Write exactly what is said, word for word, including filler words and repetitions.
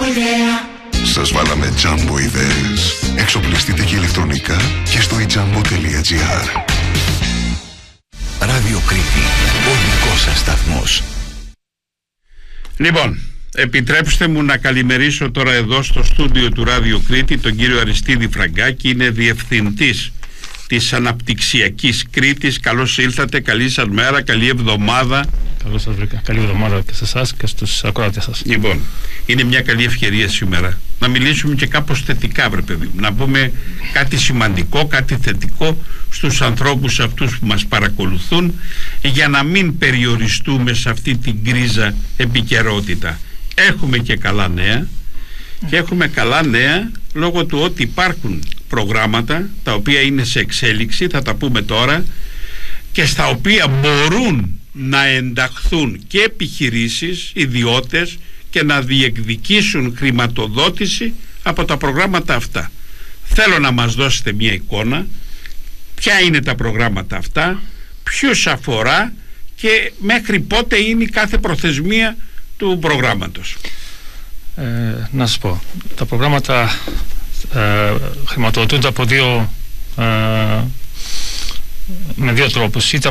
ιδέα. Σας βάλαμε Jumbo ιδέες. Εξοπλιστείτε και ηλεκτρονικά και στο i jumbo τελεία gr. Ράδιο Κρήτη, ο δικός σας σταθμός. Λοιπόν, επιτρέψτε μου να καλημερίσω τώρα εδώ στο στούντιο του Ράδιο Κρήτη τον κύριο Αριστίδη Φραγκάκη, είναι διευθυντής της Αναπτυξιακής Κρήτης. Καλώς ήλθατε, καλή σας μέρα, καλή εβδομάδα. Καλώς σας βρήκα, καλή εβδομάδα και σε εσάς και στους ακροατές σας. Λοιπόν, είναι μια καλή ευκαιρία σήμερα να μιλήσουμε και κάπως θετικά, βρε παιδί μου, να πούμε κάτι σημαντικό, κάτι θετικό στους ανθρώπους αυτούς που μας παρακολουθούν, για να μην περιοριστούμε σε αυτή την γκρίζα επικαιρότητα. Έχουμε και καλά νέα, και έχουμε καλά νέα λόγω του ότι υπάρχουν προγράμματα τα οποία είναι σε εξέλιξη, θα τα πούμε τώρα, και στα οποία μπορούν να ενταχθούν και επιχειρήσεις, ιδιώτες, και να διεκδικήσουν χρηματοδότηση από τα προγράμματα αυτά. Θέλω να μας δώσετε μια εικόνα, ποια είναι τα προγράμματα αυτά, ποιους αφορά και μέχρι πότε είναι η κάθε προθεσμία του προγράμματος. Ε, να σας πω, τα προγράμματα ε, χρηματοδοτούνται από δύο, ε, με δύο τρόπους. Είτε